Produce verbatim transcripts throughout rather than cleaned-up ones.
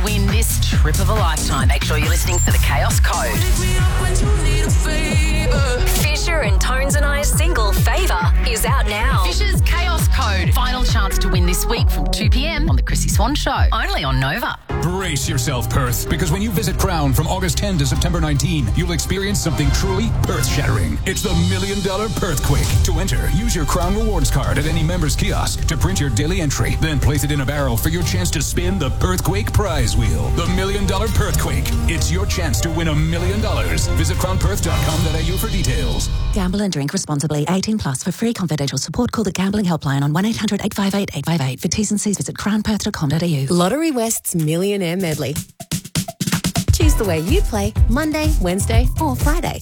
win this trip of a lifetime. Make sure you're listening for the Chaos Code. Fisher and Tones and I's single Favour is out now. Fisher's Chaos Code. Final chance to win this week from two p.m. on the Chrissy Swan Show. Only on Nova. Brace yourself, Perth, because when you visit Crown from August tenth to September nineteenth, you'll experience something truly Perth-shattering. It's the Million Dollar Perthquake. To enter, use your Crown Rewards card at any member's kiosk to print your daily entry. Then place it in a barrel for your chance to spin the Perthquake prize wheel. The Million Dollar Perthquake. It's your chance to win a million dollars. Visit crown perth dot com dot a u for details. Gamble and drink responsibly. eighteen plus. For free confidential support, call the Gambling Helpline on one eight hundred eight five eight eight five eight. For T's and C's, visit crown perth dot com dot a u. Lottery West's Millionaire Medley. Choose the way you play Monday, Wednesday or Friday.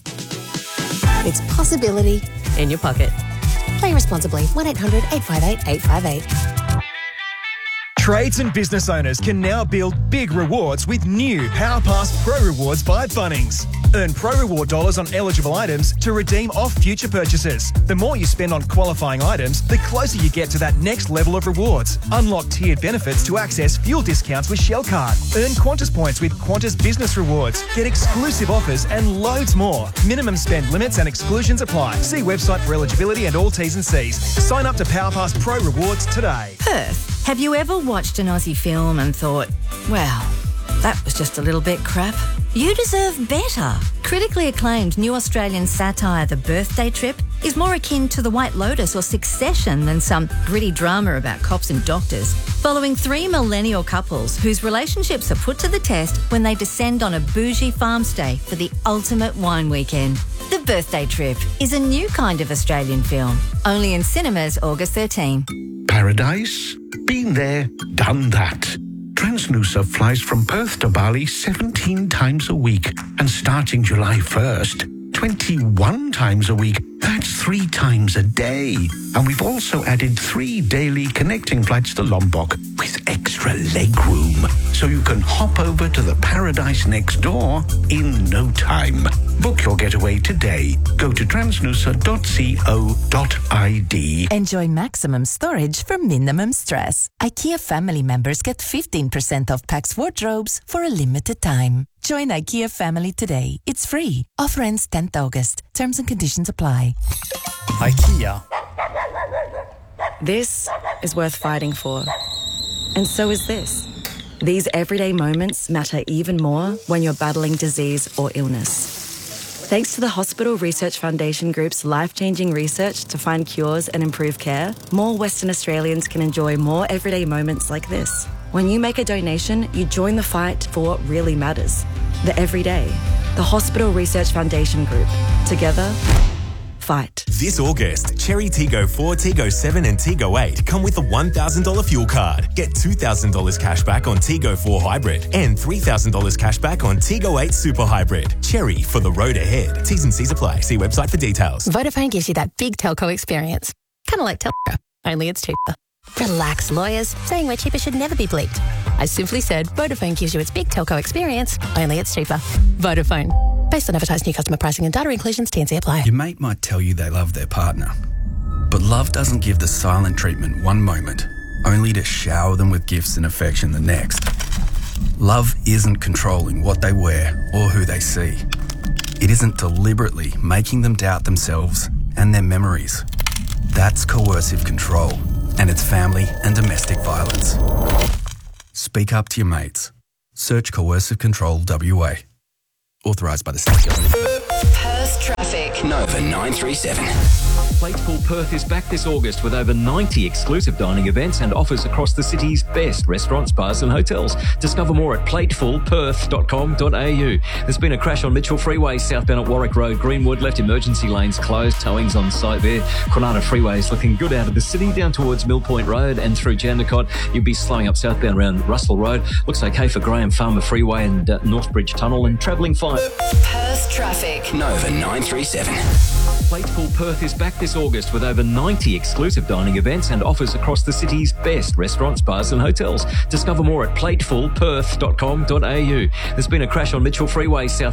It's possibility in your pocket. Play responsibly. one eight hundred eight five eight eight five eight. Trades and business owners can now build big rewards with new PowerPass Pro Rewards by Bunnings. Earn Pro Reward dollars on eligible items to redeem off future purchases. The more you spend on qualifying items, the closer you get to that next level of rewards. Unlock tiered benefits to access fuel discounts with Shell Card. Earn Qantas points with Qantas Business Rewards. Get exclusive offers and loads more. Minimum spend limits and exclusions apply. See website for eligibility and all T's and C's. Sign up to PowerPass Pro Rewards today. Perth. Have you ever watched an Aussie film and thought, well, that was just a little bit crap? You deserve better. Critically acclaimed new Australian satire The Birthday Trip is more akin to The White Lotus or Succession than some gritty drama about cops and doctors, following three millennial couples whose relationships are put to the test when they descend on a bougie farm stay for the ultimate wine weekend. The Birthday Trip is a new kind of Australian film, only in cinemas August thirteenth. Paradise? Been there, done that. Transnusa flies from Perth to Bali seventeen times a week, and starting July first, twenty-one times a week. That's three times a day. And we've also added three daily connecting flights to Lombok with extra leg room, so you can hop over to the paradise next door in no time. Book your getaway today. Go to transnusa dot co dot I D. Enjoy maximum storage for minimum stress. IKEA family members get fifteen percent off Pax wardrobes for a limited time. Join IKEA family today. It's free. Offer ends tenth August. Terms and conditions apply. IKEA. This is worth fighting for. And so is this. These everyday moments matter even more when you're battling disease or illness. Thanks to the Hospital Research Foundation Group's life-changing research to find cures and improve care, more Western Australians can enjoy more everyday moments like this. When you make a donation, you join the fight for what really matters. The everyday. The Hospital Research Foundation Group. Together, fight. This August, Cherry Tiggo four, Tiggo seven and Tiggo eight come with a one thousand dollars fuel card. Get two thousand dollars cash back on Tiggo four Hybrid and three thousand dollars cash back on Tiggo eight Super Hybrid. Cherry for the road ahead. T's and C's apply. See website for details. Vodafone gives you that big telco experience. Kind of like telco, only it's cheaper. Relax, lawyers. Saying we're cheaper should never be bleeped. I simply said Vodafone gives you its big telco experience, only it's cheaper. Vodafone. Based on advertised new customer pricing and data inclusions, T and C apply. Your mate might tell you they love their partner, but love doesn't give the silent treatment one moment, only to shower them with gifts and affection the next. Love isn't controlling what they wear or who they see. It isn't deliberately making them doubt themselves and their memories. That's coercive control, and it's family and domestic violence. Speak up to your mates. Search Coercive Control W A. Authorised by the state government. Perth traffic. Nova nine three seven. Plateful Perth is back this August with over ninety exclusive dining events and offers across the city's best restaurants, bars and hotels. Discover more at plateful perth dot com dot a u. There's been a crash on Mitchell Freeway, southbound at Warwick Road, Greenwood. Left emergency lanes closed, towing's on site there. Granada Freeway is looking good out of the city, down towards Mill Point Road and through Jandakot. You'll be slowing up southbound around Russell Road. Looks okay for Graham Farmer Freeway and uh, Northbridge Tunnel, and travelling fine. Perth traffic. Nova nine three seven. Plateful Perth is back this August with over ninety exclusive dining events and offers across the city's best restaurants, bars and hotels. Discover more at plateful perth dot com dot a u. There's been a crash on Mitchell Freeway, south